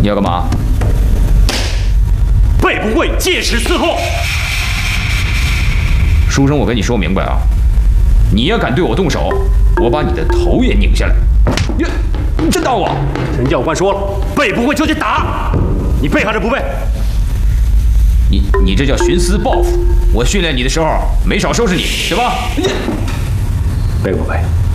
你要干嘛？ 背不会借势伺候。 书生，我跟你说明白啊，你要敢对我动手，我把你的头也拧下来。你真打我？ 陈教官说了，背不会就去打。你背还是不背？ 你这叫徇私报复。我训练你的时候没少收拾你，对吧？ 背不背？